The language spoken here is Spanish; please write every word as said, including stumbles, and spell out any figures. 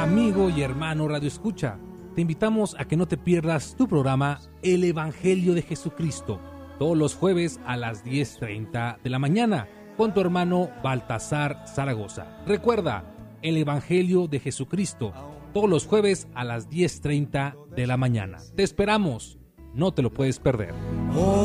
Amigo y hermano Radio Escucha, te invitamos a que no te pierdas tu programa El Evangelio de Jesucristo, todos los jueves a las diez treinta de la mañana, con tu hermano Baltasar Zaragoza. Recuerda, El Evangelio de Jesucristo, todos los jueves a las diez treinta de la mañana. Te esperamos, no te lo puedes perder.